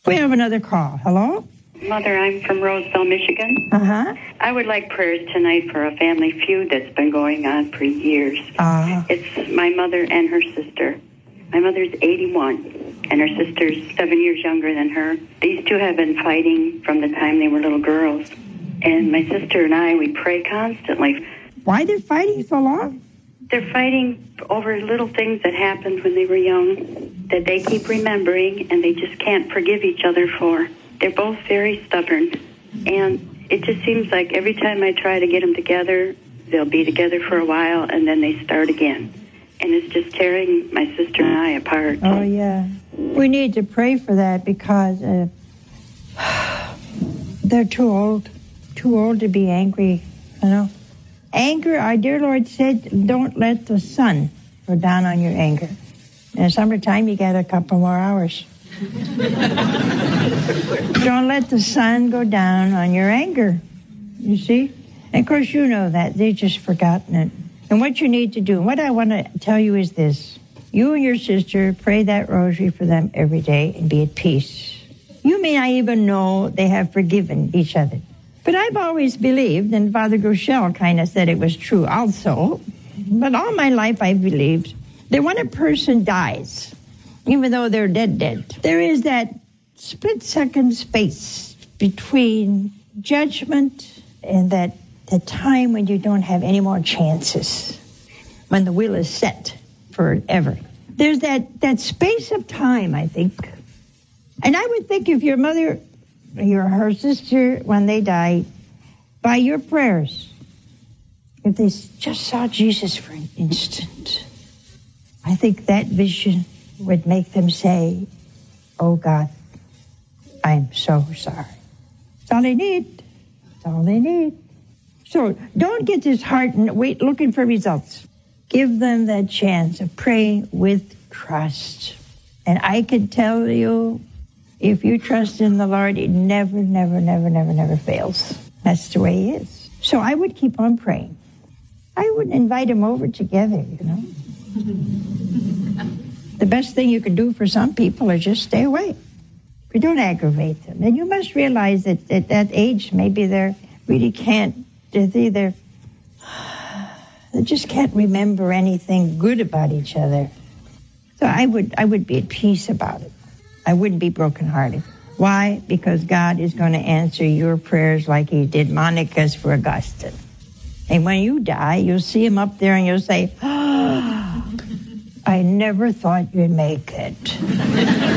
We have another call. Hello? Mother, I'm from Roseville, Michigan. Uh-huh. I would like prayers tonight for a family feud that's been going on for years. It's my mother and her sister. My mother's 81, and her sister's 7 years younger than her. These two have been fighting from the time they were little girls. And my sister and I, we pray constantly. Why they're fighting so long? They're fighting over little things that happened when they were young that they keep remembering, and they just can't forgive each other for. They're both very stubborn, and it just seems like every time I try to get them together, they'll be together for a while, and then they start again. And it's just tearing my sister and I apart. Oh, yeah. We need to pray for that because they're too old to be angry, you know. Anger, our dear Lord said, don't let the sun go down on your anger. In the summertime, you get a couple more hours. Don't let the sun go down on your anger, you see? And, of course, you know that. They've just forgotten it. And what you need to do, what I want to tell you is this. You and your sister pray that rosary for them every day and be at peace. You may not even know they have forgiven each other. But I've always believed, and Father Groeschel kind of said it was true also, but all my life I've believed that when a person dies, even though they're dead, there is that split-second space between judgment and that the time when you don't have any more chances, when the will is set forever. There's that space of time, I think. And I would think if your mother, her sister, when they died, by your prayers, if they just saw Jesus for an instant, I think that vision would make them say, oh God, I'm so sorry. That's all they need. That's all they need. So don't get disheartened, wait looking for results. Give them that chance of praying with trust. And I can tell you, if you trust in the Lord, it never fails. That's the way He is. So I would keep on praying. I would invite them over together, you know. The best thing you can do for some people is just stay away. But don't aggravate them. And you must realize that at that age, maybe they really can't, they just can't remember anything good about each other. So I would be at peace about it. I wouldn't be brokenhearted. Why? Because God is going to answer your prayers like He did Monica's for Augustine. And when you die, you'll see Him up there and you'll say, I never thought you'd make it.